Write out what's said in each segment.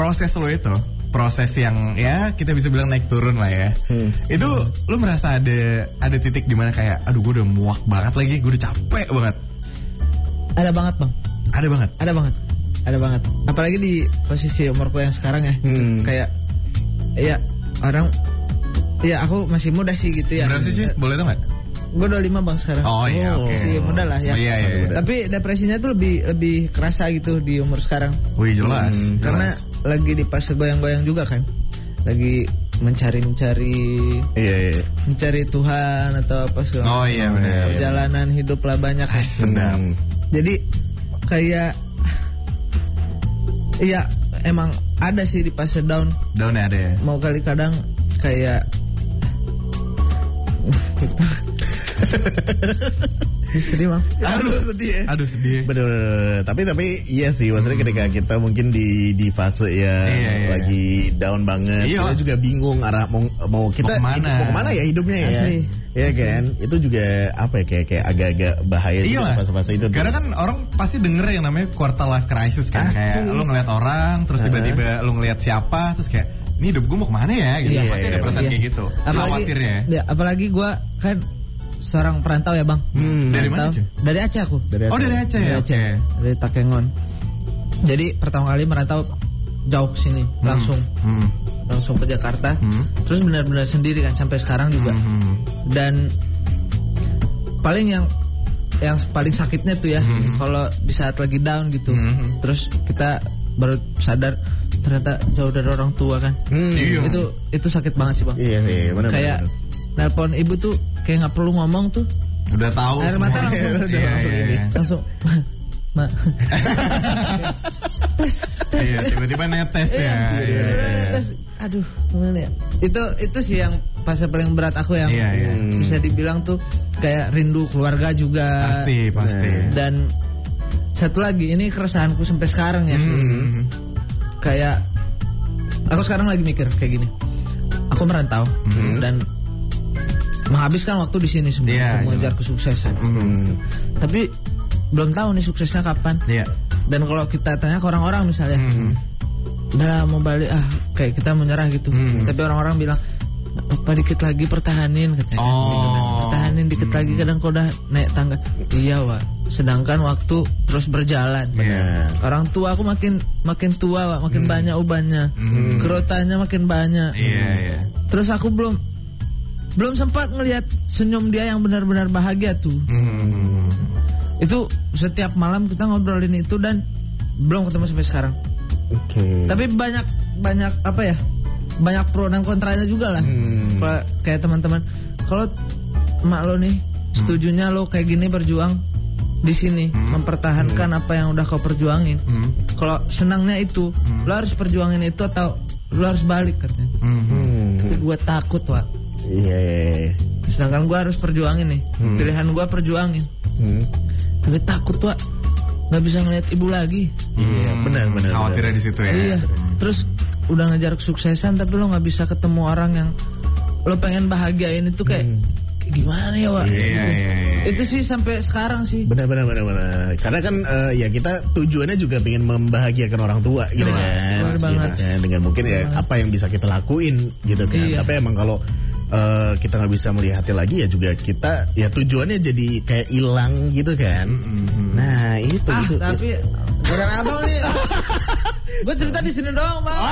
proses lo itu, proses yang ya kita bisa bilang naik turun lah ya. Itu lo merasa ada titik di mana kayak aduh gue udah muak banget lagi, gue udah capek banget. Ada banget bang. Ada banget. Apalagi di posisi umurku yang sekarang ya. Kayak ya orang, ya aku masih muda sih gitu ya. Berapa sih cuy? Boleh tau gak? Gue 25 bang sekarang. Oh iya oke. Masih muda lah ya. Iya. Tapi depresinya tuh lebih kerasa gitu di umur sekarang. Wih jelas. Karena lagi di fase goyang-goyang juga kan. Lagi mencari Tuhan atau apa segala. Oh iya benar. Perjalanan hidup lah banyak. Sedap. Jadi kayak iya emang ada sih di fase down. Down ada ya. Mau kali kadang kayak sedih bang. Aduh sedih. Bener. Tapi iya sih, maksudnya ketika kita mungkin di fase ya lagi down banget, kita juga bingung arah mau kita mau kemana ya hidupnya ya. Iya kan? Itu juga apa ya kayak agak-agak bahaya di fase-fase itu. Karena kan orang pasti denger yang namanya quarter life crisis kan. Kayak lu ngeliat orang, terus tiba-tiba lu ngeliat siapa, terus kayak ini hidup gue mau kemana ya gitu. Pasti ada perasaan kayak gitu. Khawatirnya. Apalagi gue kan seorang perantau ya bang. Dari mana cuy? Dari Aceh aku. Dari Aceh ya? Dari Takengon. Jadi pertama kali merantau jauh ke sini langsung ke Jakarta. Terus benar-benar sendiri kan sampai sekarang juga. Dan paling yang paling sakitnya tuh ya kalau di saat lagi down gitu. Terus kita baru sadar ternyata jauh dari orang tua kan. Itu sakit banget sih bang. Iya sih, benar. Kayak nelpon ibu tuh kayak nggak perlu ngomong tuh. Udah tahu air mata langsung Ma. tes. Tiba-tiba netes ya. Tes. Aduh, gimana ya? Itu sih yang fase paling berat aku yang bisa dibilang tuh kayak rindu keluarga juga. Pasti. Dan satu lagi, ini keresahanku sampai sekarang ya. Kayak aku sekarang lagi mikir kayak gini. Aku merantau dan menghabiskan waktu di sini semua mengejar kesuksesan. Tapi belum tahu nih suksesnya kapan. Dan kalau kita tanya ke orang-orang misalnya, udah mau balik kayak kita menyerah gitu. Tapi orang-orang bilang apa dikit lagi pertahanin katanya. Pertahanin dikit lagi, kadang kau udah naik tangga. Iya Wak. Sedangkan waktu terus berjalan. Orang tua aku makin tua Wak, makin banyak ubannya. Kerotannya makin banyak. Terus aku belum sempat ngelihat senyum dia yang benar-benar bahagia tuh. Itu setiap malam kita ngobrolin itu dan belum ketemu sampai sekarang. Tapi banyak apa ya? Banyak pro dan kontranya juga lah. Kayak teman-teman, kalau emak lo nih setujunya lo kayak gini berjuang di sini, mempertahankan apa yang udah kau perjuangin. Kalau senangnya itu, lo harus perjuangin itu atau lo harus balik katanya. Tapi gue takut Wak. Sedangkan gue harus perjuangin nih. Pilihan gue perjuangin. Tapi takut Wak, nggak bisa ngeliat ibu lagi. Benar. Khawatirnya di situ ya. Iya. Terus udah ngejar kesuksesan tapi lo nggak bisa ketemu orang yang lo pengen bahagiain itu kayak gimana ya Wak? Itu sih sampai sekarang sih. Benar. Karena kan ya kita tujuannya juga pengen membahagiakan orang tua gitu kan. Dengan mungkin ya apa yang bisa kita lakuin gitu kan. Tapi emang kalau kita nggak bisa melihatnya lagi ya juga kita ya tujuannya jadi kayak hilang gitu kan. Nah itu. Tapi beneran abang nih. Gue cerita di sini doang bang.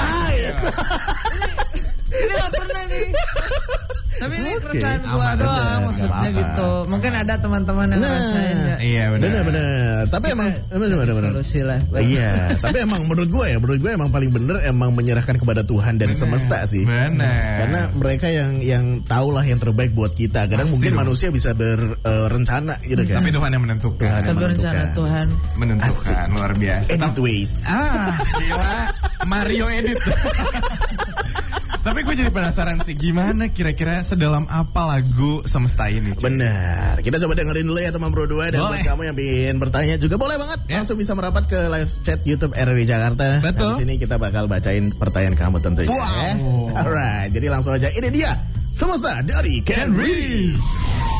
Ini gak pernah nih. Tapi ini keresahan gua doang maksudnya gitu. Mungkin ada teman-teman yang ngerasain ya. Iya benar. Tapi emang benar. Solusi lah. Iya. Tapi emang menurut gue emang paling bener emang menyerahkan kepada Tuhan dan semesta sih. Benar. Karena mereka yang tahulah yang terbaik buat kita. Kadang mungkin manusia bisa berencana gitu kan. Tapi Tuhan yang menentukan. Tapi rencana Tuhan menentukan luar biasa. Editways. Gila. Mario edit. Tapi gue jadi penasaran sih, gimana kira-kira sedalam apa lagu Semesta ini? Benar. Kita coba dengerin dulu ya teman Bro 2. Dan buat kamu yang ingin bertanya juga boleh banget langsung bisa merapat ke live chat YouTube RRI Jakarta. Betul. Di sini kita bakal bacain pertanyaan kamu tentunya. Wow. Alright, jadi langsung aja ini dia Semesta dari Ken Reese.